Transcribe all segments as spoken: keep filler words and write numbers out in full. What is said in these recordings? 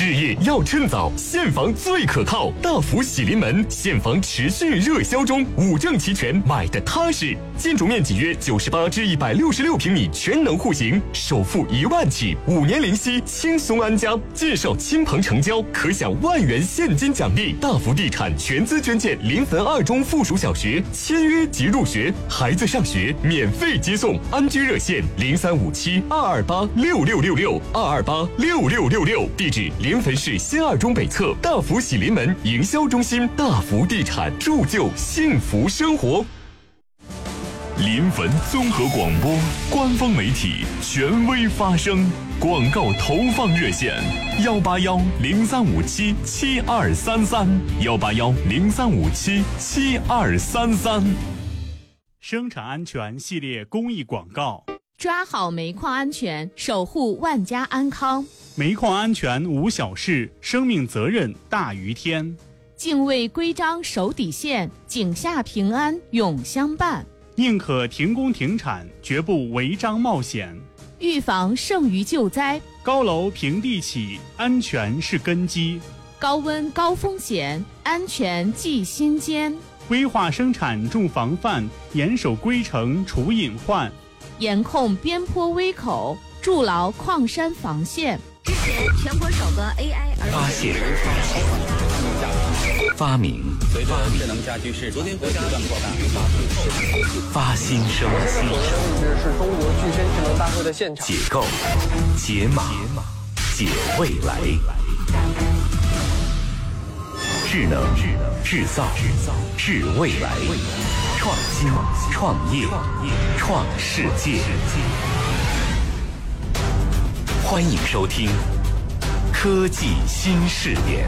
事业要趁早，现房最可靠。大福喜临门，现房持续热销中，五证齐全，买的踏实。建筑面积约九十八至一百六十六平米，全能户型，首付一万起，五年零息，轻松安家。介绍亲朋成交，可享万元现金奖励。大福地产全资捐建临汾二中附属小学，签约即入学，孩子上学免费接送。安居热线零三五七二二八六六六六二二八六六六六，地址临汾市新二中北侧大福喜临门营销中心。大福地产铸就幸福生活。 临汾综合广播官方媒体，权威发声。广告投放热线：幺八幺零三五七七二三三，幺八幺零三五七七二三三。 生产安全系列公益广告。 抓好煤矿安全，守护万家安康。 煤矿安全无小事，生命责任大于天。 敬畏规章守底线，井下平安永相伴。 宁可停工停产，绝不违章冒险。 预防胜于救灾。 高楼平地起，安全是根基。 高温高风险，安全记心间。 规划生产重防范，严守规程除隐患。 严控边坡危口，筑牢矿山防线。 之前全国首个 A I 儿发现、发明、 随着智能家居市场不断扩大， 发新生、 这个位置是中国具身智能大会的现场。 解构、解码、解未来。智能、制造、制未来。创新、创业、创世界。欢迎收听科技新视点。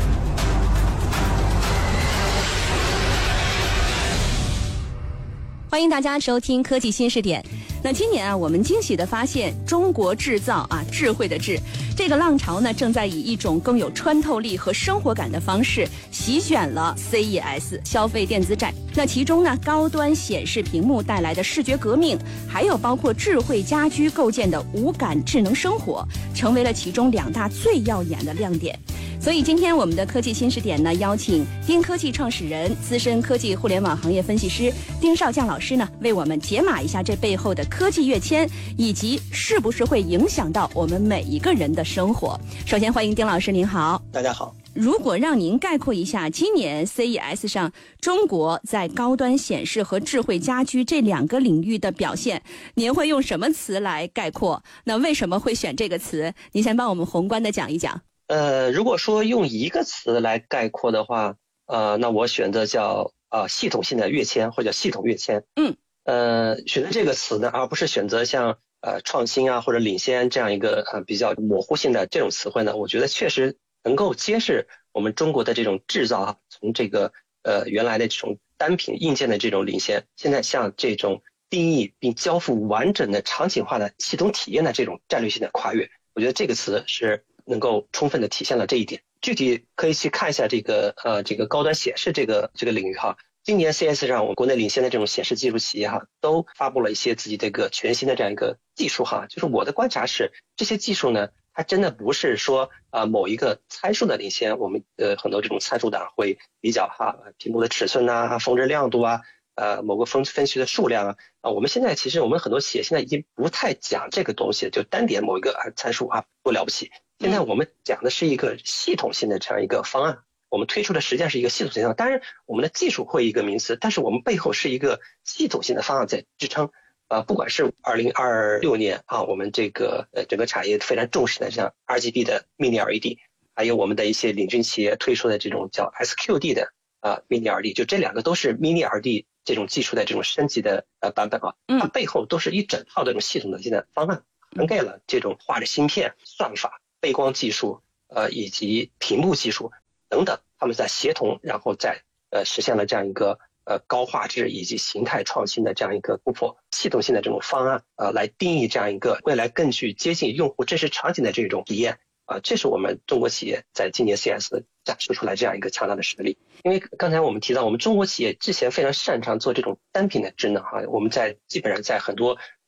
欢迎大家收听科技新视点。那今年啊，我们惊喜地发现，中国制造啊，智慧的智，这个浪潮呢，正在以一种更有穿透力和生活感的方式席卷了 C E S 消费电子展。那其中呢，高端显示屏幕带来的视觉革命，还有包括智慧家居构建的无感智能生活，成为了其中两大最耀眼的亮点。所以今天我们的科技新视点呢，邀请丁科技创始人、资深科技互联网行业分析师丁少将老师呢，为我们解码一下这背后的科技跃迁，以及是不是会影响到我们每一个人的生活。首先欢迎丁老师，您好。 大家好。 如果让您概括一下今年 C E S 上中国在高端显示和智慧家居这两个领域的表现，您会用什么词来概括？那为什么会选这个词？您先帮我们宏观的讲一讲。 呃，如果说用一个词来概括的话，呃，那我选择叫呃系统性的跃迁，或者系统跃迁。 嗯。 呃，选择这个词呢，而不是选择像呃创新啊或者领先这样一个呃比较模糊性的这种词汇呢，我觉得确实能够揭示我们中国的这种制造啊，从这个呃原来的这种单品硬件的这种领先，现在向这种定义并交付完整的场景化的系统体验的这种战略性的跨越，我觉得这个词是能够充分的体现了这一点。具体可以去看一下这个呃这个高端显示这个这个领域哈。今年 C S 上，我们国内领先的这种显示技术企业哈，都发布了一些自己这个全新的这样一个技术哈。就是我的观察是，这些技术呢，它真的不是说呃某一个参数的领先，我们呃很多这种参数党会比较哈，屏幕的尺寸呐、峰值亮度啊，呃某个分分区的数量啊啊。我们现在其实我们很多企业现在已经不太讲这个东西，就单点某一个啊参数啊不了不起。现在我们讲的是一个系统性的这样一个方案。我们推出的实际上是一个系统性的，当然我们的技术会一个名词，但是我们背后是一个系统性的方案在支撑。呃，不管是二零二六年啊，我们这个呃整个产业非常重视的像 R G B 的 Mini L E D， 还有我们的一些领军企业推出的这种叫 S Q D 的啊 Mini L E D， 就这两个都是 Mini L E D 这种技术的这种升级的呃版本啊，它背后都是一整套的这种系统的现在方案，涵盖了这种画的芯片、算法、背光技术呃以及屏幕技术等等，他们在协同，然后再呃实现了这样一个呃高画质以及形态创新的这样一个突破，系统性的这种方案呃来定义这样一个未来更具接近用户真实场景的这种体验啊、呃，这是我们中国企业在今年 C S 展示出来这样一个强大的实力。因为刚才我们提到，我们中国企业之前非常擅长做这种单品的智能哈，我们在基本上在很多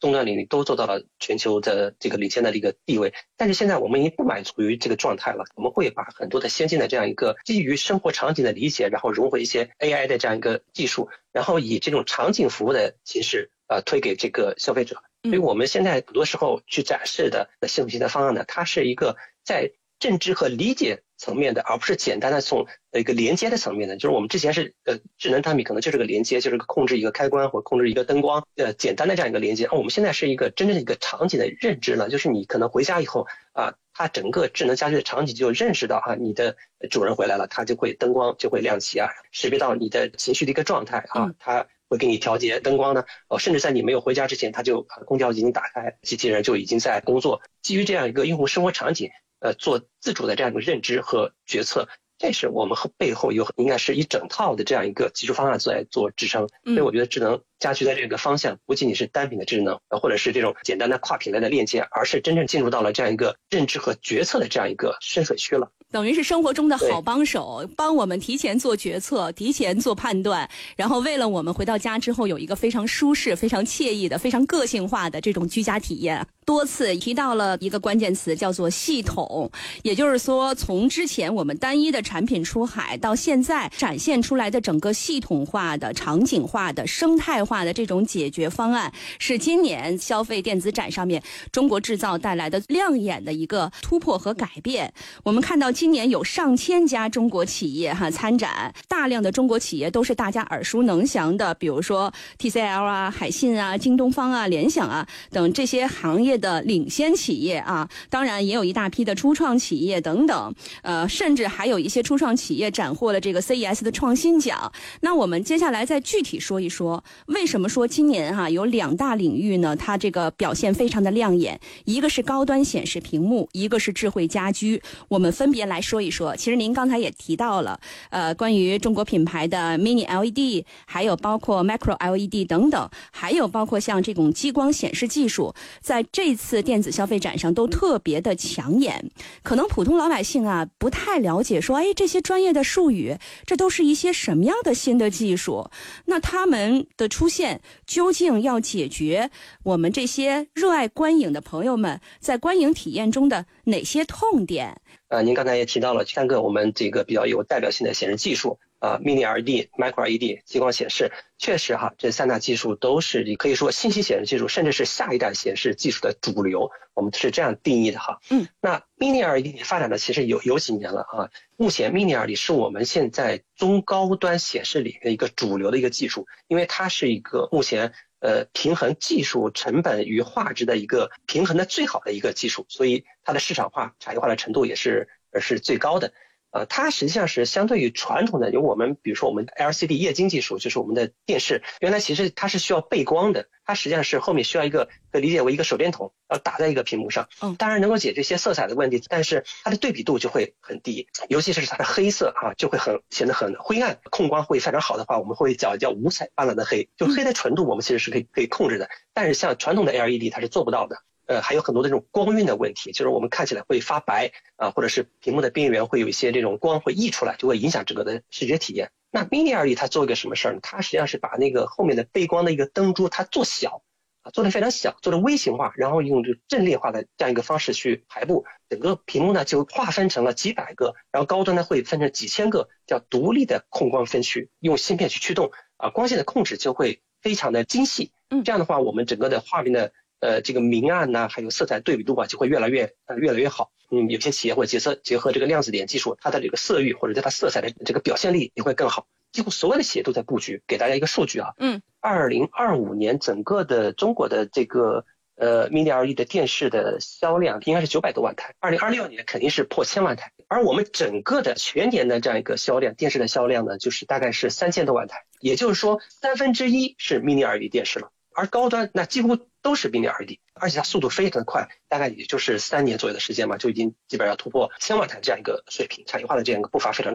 终端领域都做到了全球的这个领先的一个地位。但是现在我们已经不满足于这个状态了，我们会把很多的先进的这样一个基于生活场景的理解，然后融合一些 A I 的这样一个技术，然后以这种场景服务的形式呃推给这个消费者。所以我们现在很多时候去展示的系统性的方案呢，它是一个在认知和理解层面的，而不是简单的从一个连接的层面的。就是我们之前是呃智能产品可能就是个连接，就是个控制一个开关或控制一个灯光呃简单的这样一个连接。而我们现在是一个真正的一个场景的认知了，就是你可能回家以后啊，它整个智能家居的场景就认识到啊你的主人回来了，它就会灯光就会亮起啊，识别到你的情绪的一个状态啊，它会给你调节灯光呢，哦，甚至在你没有回家之前，它就空调已经打开，机器人就已经在工作。基于这样一个用户生活场景，呃，做自主的这样一个认知和决策，这是我们背后有应该是一整套的这样一个技术方案在做支撑。所以我觉得智能家居的这个方向不仅仅是单品的智能，或者是这种简单的跨品类的链接，而是真正进入到了这样一个认知和决策的这样一个深水区了。 等于是生活中的好帮手，帮我们提前做决策，提前做判断，然后为了我们回到家之后有一个非常舒适、非常惬意的、非常个性化的这种居家体验。多次提到了一个关键词，叫做系统。也就是说，从之前我们单一的产品出海，到现在展现出来的整个系统化的、场景化的、生态化的这种解决方案，是今年消费电子展上面中国制造带来的亮眼的一个突破和改变。我们看到今年有上千家中国企业哈参展，大量的中国企业都是大家耳熟能详的，比如说 T C L 啊、海信啊、京东方啊、联想啊等这些行业的领先企业啊，当然也有一大批的初创企业等等，呃，甚至还有一些初创企业斩获了这个 C E S 的创新奖。那我们接下来再具体说一说，为什么说今年哈、啊、有两大领域呢？它这个表现非常的亮眼，一个是高端显示屏幕，一个是智慧家居。我们分别来说一说。其实您刚才也提到了，呃，关于中国品牌的 Mini L E D， 还有包括 Micro L E D 等等，还有包括像这种激光显示技术，在这次电子消费展上都特别的抢眼。可能普通老百姓啊不太了解说，哎，这些专业的术语，这都是一些什么样的新的技术？那他们的出现究竟要解决我们这些热爱观影的朋友们在观影体验中的哪些痛点？ 呃，您刚才也提到了三个我们这个比较有代表性的显示技术啊 ，Mini L E D、Micro L E D、激光显示，确实哈，这三大技术都是可以说信息显示技术，甚至是下一代显示技术的主流，我们是这样定义的哈。嗯，那 Mini L E D 发展的其实有有几年了啊，目前 Mini L E D 是我们现在中高端显示里的一个主流的一个技术，因为它是一个目前呃，平衡技术成本与画质的一个平衡的最好的一个技术，所以它的市场化、产业化的程度也是是最高的。呃，它实际上是相对于传统的，有我们比如说我们 L C D 液晶技术，就是我们的电视，原来其实它是需要背光的，它实际上是后面需要一个可以理解为一个手电筒，要打在一个屏幕上。嗯，当然能够解决一些色彩的问题，但是它的对比度就会很低，尤其是它的黑色啊，就会很显得很灰暗。控光会非常好的话，我们会叫叫五彩斑斓的黑，就黑的纯度我们其实是可以可以控制的，但是像传统的 L E D 它是做不到的。呃，还有很多的这种光晕的问题，就是我们看起来会发白啊、呃，或者是屏幕的边缘会有一些这种光会溢出来，就会影响整个的视觉体验。那 Mini L E D 它做一个什么事儿呢？它实际上是把那个后面的背光的一个灯珠它做小啊，做得非常小，做得微型化，然后用这个阵列化的这样一个方式去排布，整个屏幕呢就划分成了几百个，然后高端呢会分成几千个叫独立的控光分区，用芯片去驱动啊，光线的控制就会非常的精细。嗯，这样的话，我们整个的画面的呃，这个明暗呐、啊，还有色彩对比度啊，就会越来越呃越来越好。嗯，有些企业会结合结合这个量子点技术，它的这个色域或者它色彩的这个表现力也会更好。几乎所有的企业都在布局。给大家一个数据啊，嗯，二零二五年整个的中国的这个呃 Mini L E D 的电视的销量应该是九百多万台，二零二六年肯定是破千万台。而我们整个的全年的这样一个销量，电视的销量呢，就是大概是三千多万台，也就是说三分之一是 Mini L E D 电视了。而高端那几乎都是 Mini L E D， 而且它速度非常的快，大概也就是三年左右的时间嘛，就已经基本上突破千万台这样一个水平，产业化的这样一个步伐非常